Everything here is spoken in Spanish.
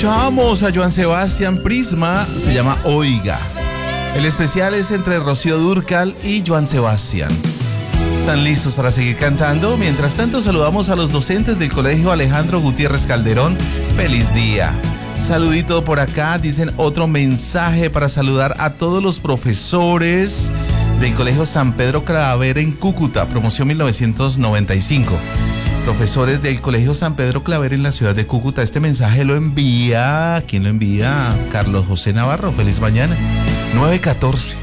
Escuchábamos a Joan Sebastián Prisma, se llama Oiga. El especial es entre Rocío Dúrcal y Joan Sebastián. ¿Están listos para seguir cantando? Mientras tanto, saludamos a los docentes del Colegio Alejandro Gutiérrez Calderón. ¡Feliz día! Saludito por acá, dicen otro mensaje para saludar a todos los profesores del Colegio San Pedro Claver en Cúcuta, promoción 1995. Profesores del Colegio San Pedro Claver en la ciudad de Cúcuta. Este mensaje lo envía, ¿quién lo envía? Carlos José Navarro. Feliz mañana. 9:14.